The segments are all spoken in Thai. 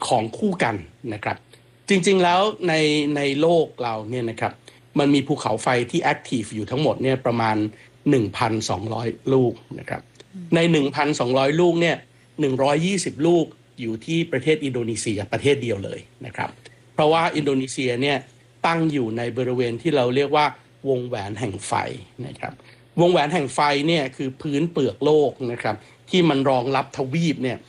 ของคู่กันนะครับจริงๆแล้วในโลกเราเนี่ยนะครับมันมีภูเขาไฟที่แอคทีฟอยู่ทั้งหมดเนี่ยประมาณ 1,200 ลูกนะครับใน 1,200 ลูกเนี่ย120 ลูกอยู่ที่ประเทศอินโดนีเซียประเทศเดียวเลยนะครับเพราะว่าอินโดนีเซียเนี่ยตั้งอยู่ในบริเวณที่เราเรียกว่าวงแหวนแห่งไฟนะครับวงแหวนแห่งไฟเนี่ยคือพื้นเปลือกโลกนะครับที่มันรองรับทวีปเนี่ย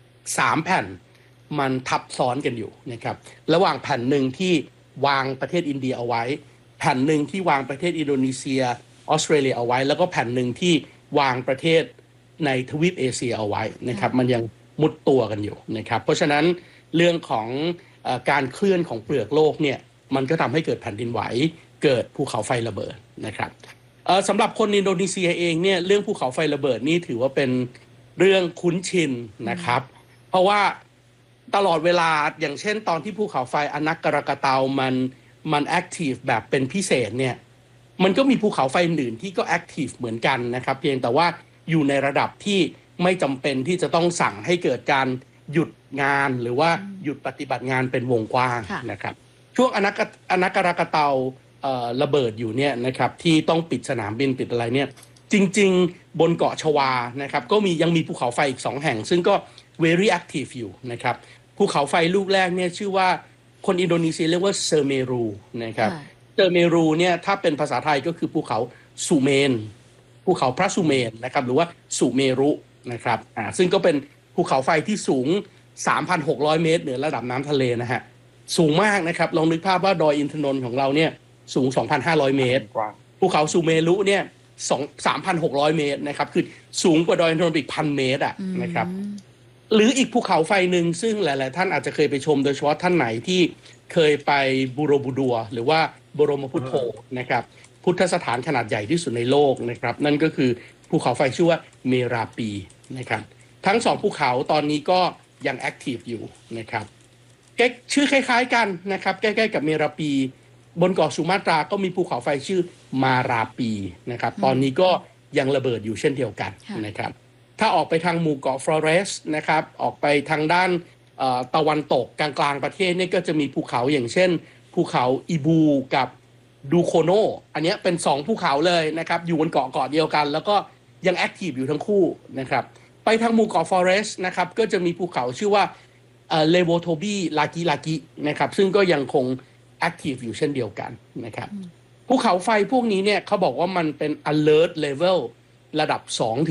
3 แผ่นมันทับซ้อนกันอยู่นะครับระหว่างแผ่นหนึ่งที่วางประเทศอินเดียเอาไว้แผ่นหนึ่งที่วางประเทศอินโดนีเซียออสเตรเลียเอาไว้แล้วก็แผ่นหนึ่งที่วางประเทศในทวีปเอเชียเอาไว้นะครับมันยังมุดตัวกันอยู่นะครับเพราะฉะนั้นเรื่องของการเคลื่อนของเปลือกโลกเนี่ยมันก็ทำให้เกิดแผ่นดินไหวเกิดภูเขาไฟระเบิดนะครับสำหรับคนอินโดนีเซียเองเนี่ยเรื่องภูเขาไฟระเบิดนี่ถือว่าเป็นเรื่องคุ้นชินนะครับเพราะว่าตลอดเวลาอย่างเช่นตอนที่ภูเขาไฟอนักกรกะเตามันแอคทีฟแบบเป็นพิเศษเนี่ยมันก็มีภูเขาไฟอื่นที่ก็แอคทีฟเหมือนกันนะครับเพียงแต่ว่าอยู่ในระดับที่ไม่จำเป็นที่จะต้องสั่งให้เกิดการหยุดงานหรือว่าหยุดปฏิบัติงานเป็นวงกว้างนะครับช่วงอนักกรกะเตาระเบิดอยู่เนี่ยนะครับที่ต้องปิดสนามบินปิดอะไรเนี่ยจริงๆบนเกาะชวานะครับก็ยังมีภูเขาไฟอีก2 แห่งซึ่งก็ very active อยู่นะครับภูเขาไฟลูกแรกเนี่ยชื่อว่าคนอินโดนีเซียเรียกว่าเซอร์เมรูนะครับเซอร์เมรูเนี่ยถ้าเป็นภาษาไทยก็คือภูเขาสุเมนภูเขาพระสุเมนนะครับหรือว่าสุเมรุนะครับซึ่งก็เป็นภูเขาไฟที่สูง 3,600 เมตรเหนือระดับน้ำทะเลนะฮะสูงมากนะครับลองนึกภาพว่าดอยอินทนนท์ของเราเนี่ยสูง 2,500 เมตรภูเขาสุเมรุเนี่ย 3,600 เมตรนะครับคือสูงกว่าดอยอินทนนท์อีก 1,000 เมตรนะครับหรืออีกภูเขาไฟหนึ่งซึ่งหลายๆท่านอาจจะเคยไปชมโดยเฉพาะท่านไหนที่เคยไปบูโรบูดัวหรือว่าบรมพุทโธนะครับพุทธสถานขนาดใหญ่ที่สุดในโลกนะครับนั่นก็คือภูเขาไฟชื่อว่าเมราปีนะครับทั้ง2ภูเขาตอนนี้ก็ยังแอคทีฟอยู่นะครับชื่อคล้ายๆกันนะครับใกล้ๆกับเมราปีบนเกาะสุมาตราก็มีภูเขาไฟชื่อมาราปีนะครับตอนนี้ก็ยังระเบิดอยู่เช่นเดียวกันนะครับถ้าออกไปทางหมู่เกาะฟลอเรสนะครับออกไปทางด้านตะวันตกกลางๆประเทศนี่ก็จะมีภูเขาอย่างเช่นภูเขาอิบูกับดูโคโนอันนี้เป็น2ภูเขาเลยนะครับอยู่บนเกาะเดียวกันแล้วก็ยังแอคทีฟอยู่ทั้งคู่นะครับไปทางหมู่เกาะฟลอเรสนะครับก็จะมีภูเขาชื่อว่าเลโวโทบีลากินะครับซึ่งก็ยังคงแอคทีฟอยู่เช่นเดียวกันนะครับภูเขาไฟพวกนี้เนี่ยเขาบอกว่ามันเป็น alert level ระดับ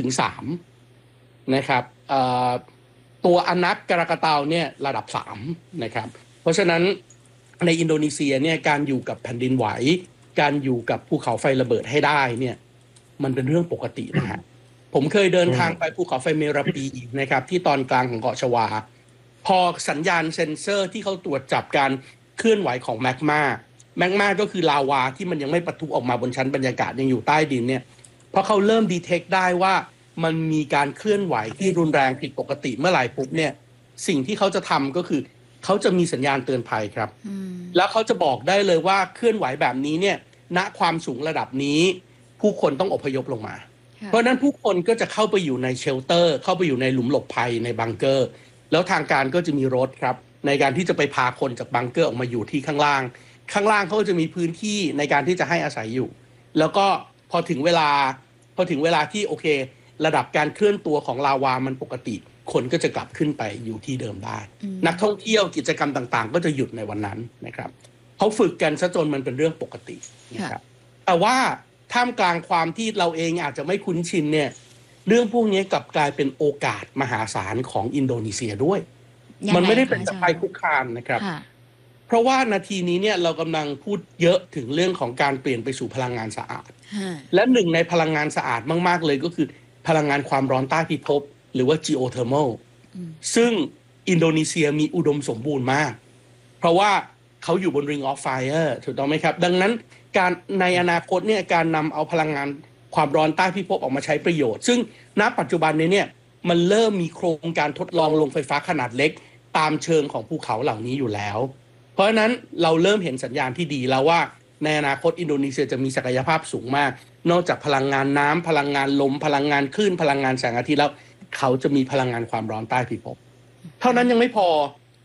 2-3 นะครับตัวอนักกรกะเตาเนี่ยระดับ3นะครับเพราะฉะนั้นในอินโดนีเซียเนี่ยการอยู่กับแผ่นดินไหวการอยู่กับภูเขาไฟระเบิดให้ได้เนี่ยมันเป็นเรื่องปกตินะฮะผมเคยเดินทางไปภูเขาไฟเมราปีนะครับที่ตอนกลางของเกาะชวาพอสัญญาณเซ็นเซอร์ที่เขาตรวจจับการเคลื่อนไหวของแมกมาก็คือลาวาที่มันยังไม่ปะทุออกมาบนชั้นบรรยากาศยังอยู่ใต้ดินเนี่ยพอเขาเริ่มดีเทคได้ว่ามันมีการเคลื่อนไหวที่รุนแรงผิดปกติเมื่อไหร่ปุ๊บเนี่ยสิ่งที่เขาจะทำก็คือเขาจะมีสัญญาณเตือนภัยครับแล้วเขาจะบอกได้เลยว่าเคลื่อนไหวแบบนี้เนี่ยณความสูงระดับนี้ผู้คนต้องอพยพลงมาเพราะนั้นผู้คนก็จะเข้าไปอยู่ในเชลเตอร์เข้าไปอยู่ในหลุมหลบภัยในบังเกอร์แล้วทางการก็จะมีรถครับในการที่จะไปพาคนจากบังเกอร์ออกมาอยู่ที่ข้างล่างเขาจะมีพื้นที่ในการที่จะให้อาศัยอยู่แล้วก็พอถึงเวลาที่โอเคระดับการเคลื่อนตัวของลาวามันปกติคนก็จะกลับขึ้นไปอยู่ที่เดิมได้นักท่องเที่ยวกิจกรรมต่างๆก็จะหยุดในวันนั้นนะครับเขาฝึกกันซะจนมันเป็นเรื่องปกตินะครับแต่ว่าท่ามกลางความที่เราเองอาจจะไม่คุ้นชินเนี่ยเรื่องพวกนี้กลับกลายเป็นโอกาสมหาศาลของอินโดนีเซียด้วยมันไม่ได้เป็นภัยคุกคามนะครับเพราะว่านาทีนี้เนี่ยเรากำลังพูดเยอะถึงเรื่องของการเปลี่ยนไปสู่พลังงานสะอาดและหนึ่งในพลังงานสะอาดมากๆเลยก็คือพลังงานความร้อนใต้พิภพหรือว่า geothermal ซึ่งอินโดนีเซียมีอุดมสมบูรณ์มากเพราะว่าเขาอยู่บน Ring of Fire ถูกต้องไหมครับดังนั้นการในอนาคตเนี่ยการนำเอาพลังงานความร้อนใต้พิภพออกมาใช้ประโยชน์ซึ่งณปัจจุบันนี้เนี่ยมันเริ่มมีโครงการทดลองโรงไฟฟ้าขนาดเล็กตามเชิงของภูเขาเหล่านี้อยู่แล้วเพราะฉะนั้นเราเริ่มเห็นสัญญาณที่ดีแล้วว่าในอนาคตอินโดนีเซียจะมีศักยภาพสูงมากนอกจากพลังงานน้ำพลังงานลมพลังงานคลื่นพลังงานแสงอาทิตย์แล้วเขาจะมีพลังงานความร้อนใต้พิภพเท่านั้นยังไม่พอ